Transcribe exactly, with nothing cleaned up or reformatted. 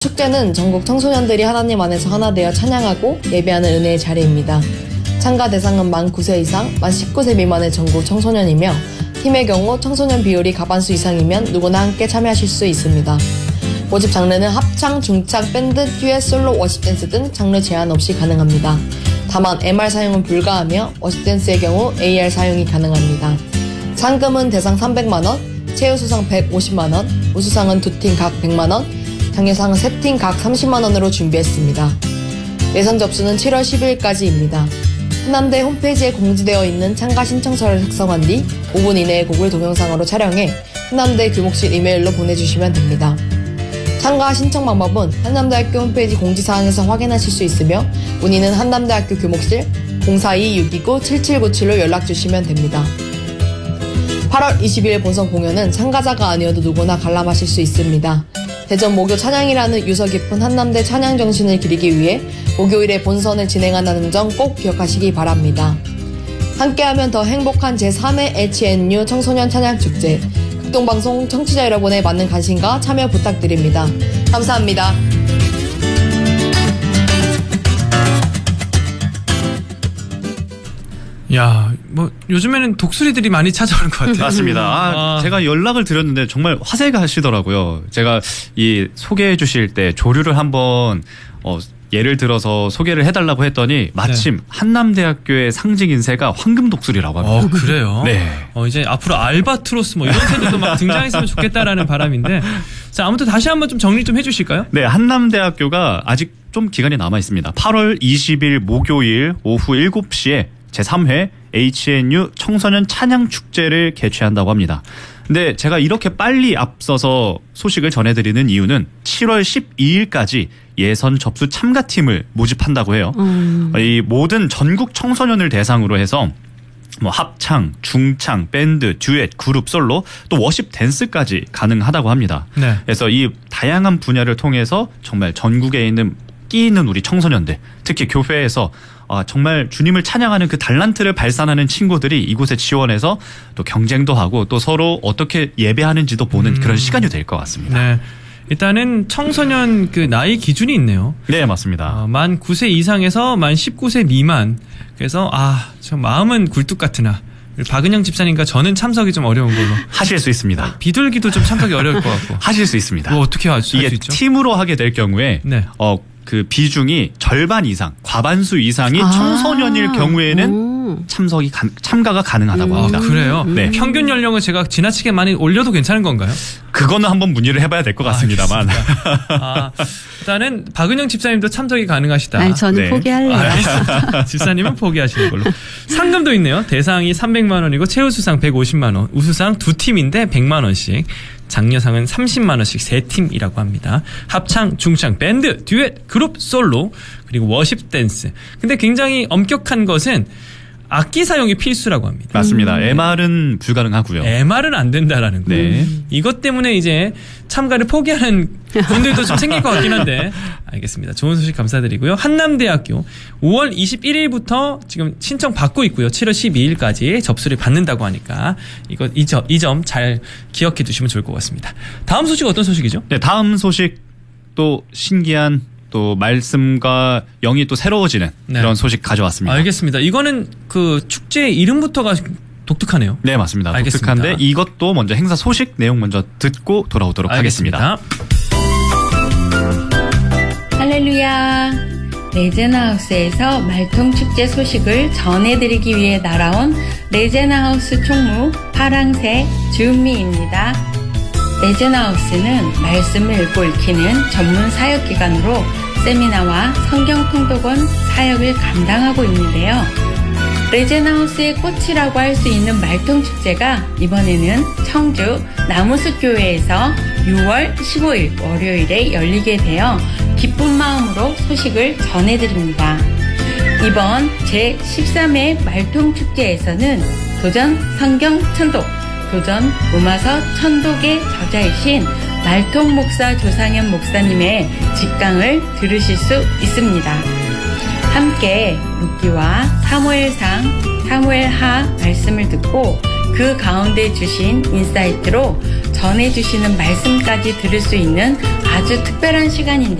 축제는 전국 청소년들이 하나님 안에서 하나 되어 찬양하고 예배하는 은혜의 자리입니다. 참가 대상은 만 구 세 이상, 만 십구 세 미만의 전국 청소년이며 팀의 경우 청소년 비율이 과반수 이상이면 누구나 함께 참여하실 수 있습니다. 모집 장르는 합창, 중창, 밴드, 듀엣, 솔로, 워십댄스 등 장르 제한 없이 가능합니다. 다만 엠알 사용은 불가하며 워십댄스의 경우 에이알 사용이 가능합니다. 상금은 대상 삼백만 원, 최우수상 백오십만 원, 우수상은 두 팀 각 백만 원, 장려상은 세 팀 각 삼십만 원으로 준비했습니다. 예선 접수는 칠월 십일일까지입니다. 한남대 홈페이지에 공지되어 있는 참가 신청서를 작성한 뒤 오 분 이내에 곡을 동영상으로 촬영해 한남대 교목실 이메일로 보내주시면 됩니다. 참가 신청 방법은 한남대학교 홈페이지 공지사항에서 확인하실 수 있으며 문의는 한남대학교 교목실 공사이 육이구 칠칠구칠로 연락주시면 됩니다. 팔월 이십일 본선 공연은 참가자가 아니어도 누구나 관람하실 수 있습니다. 대전 목요 찬양이라는 유서 깊은 한남대 찬양 정신을 기리기 위해 목요일에 본선을 진행한다는 점 꼭 기억하시기 바랍니다. 함께하면 더 행복한 제삼 회 에이치엔유 청소년 찬양축제, 극동방송 청취자 여러분의 많은 관심과 참여 부탁드립니다. 감사합니다. 야, 뭐 요즘에는 독수리들이 많이 찾아오는 것 같아요. 맞습니다. 아, 아. 제가 연락을 드렸는데 정말 화제가 하시더라고요. 제가 이 소개해 주실 때 조류를 한번 어, 예를 들어서 소개를 해달라고 했더니 마침 네. 한남대학교의 상징 인새가 황금 독수리라고 합니다. 어, 그래요? 네. 어, 이제 앞으로 알바트로스 뭐 이런 새들도 막 등장했으면 좋겠다라는 바람인데, 자, 아무튼 다시 한번 좀 정리 좀 해주실까요? 네, 한남대학교가 아직 좀 기간이 남아 있습니다. 팔월 이십일 목요일 오후 일곱 시에 제삼 회 에이치엔유 청소년 찬양축제를 개최한다고 합니다. 근데 제가 이렇게 빨리 앞서서 소식을 전해드리는 이유는 칠월 십이일까지 예선 접수 참가팀을 모집한다고 해요. 음. 이 모든 전국 청소년을 대상으로 해서 뭐 합창, 중창, 밴드, 듀엣, 그룹, 솔로, 또 워십 댄스까지 가능하다고 합니다. 네. 그래서 이 다양한 분야를 통해서 정말 전국에 있는 끼 있는 우리 청소년들, 특히 교회에서 아, 정말 주님을 찬양하는 그 달란트를 발산하는 친구들이 이곳에 지원해서 또 경쟁도 하고 또 서로 어떻게 예배하는지도 보는 음. 그런 시간이 될 것 같습니다. 네. 일단은 청소년 그 나이 기준이 있네요. 네, 맞습니다. 어, 만 구 세 이상에서 만 십구 세 미만. 그래서 아, 저 마음은 굴뚝 같으나 박은영 집사님과 저는 참석이 좀 어려운 걸로. 하실 수 있습니다. 비둘기도 좀 참석이 어려울 것 같고. 하실 수 있습니다. 뭐 어떻게 할 수 있죠? 이게 팀으로 하게 될 경우에 네. 어, 그 비중이 절반 이상, 과반수 이상이 아~ 청소년일 경우에는 음. 참석이 가, 참가가 가능하다고 합니다. 아, 그래요? 네. 평균 연령을 제가 지나치게 많이 올려도 괜찮은 건가요? 그거는 한번 문의를 해봐야 될 것 같습니다만. 아, 일단은 박은영 집사님도 참석이 가능하시다. 아니, 저는 네. 포기할래요. 아, 집사님은 포기하시는 걸로. 상금도 있네요. 대상이 삼백만 원이고 최우수상 백오십만 원, 우수상 두 팀인데 백만 원씩. 장려상은 삼십만 원씩 세 팀이라고 합니다. 합창, 중창, 밴드, 듀엣, 그룹, 솔로, 그리고 워십 댄스. 근데 굉장히 엄격한 것은 악기 사용이 필수라고 합니다. 맞습니다. 음. 엠알은 불가능하고요. 엠알은 안 된다라는 거. 네. 이것 때문에 이제 참가를 포기하는 분들도 좀 생길 것 같긴 한데 알겠습니다. 좋은 소식 감사드리고요. 한남대학교 오월 이십일일부터 지금 신청 받고 있고요. 칠월 십이일까지 접수를 받는다고 하니까 이거 이 점 이 점 잘 기억해 두시면 좋을 것 같습니다. 다음 소식 어떤 소식이죠? 네, 다음 소식 또 신기한 또 말씀과 영이 또 새로워지는 네. 그런 소식 가져왔습니다. 알겠습니다. 이거는 그 축제의 이름부터가 독특하네요. 네, 맞습니다. 알겠습니다. 독특한데 이것도 먼저 행사 소식 내용 먼저 듣고 돌아오도록 알겠습니다. 하겠습니다. 할렐루야. 레제나하우스에서 말통축제 소식을 전해드리기 위해 날아온 레제나하우스 총무 파랑새 주은미입니다. 레제나하우스는 말씀을 읽고 읽히는 전문 사역기관으로 세미나와 성경통독원 사역을 감당하고 있는데요. 레제나하우스의 꽃이라고 할 수 있는 말통축제가 이번에는 청주 나무숲교회에서 유월 십오일 월요일에 열리게 되어 기쁜 마음으로 소식을 전해드립니다. 이번 제십삼 회 말통축제에서는 도전 성경 천독, 도전 로마서 천독의 저자이신 말통 목사 조상현 목사님의 직강을 들으실 수 있습니다. 함께 룻기와 사무엘상, 사무엘하 말씀을 듣고 그 가운데 주신 인사이트로 전해주시는 말씀까지 들을 수 있는 아주 특별한 시간인데요.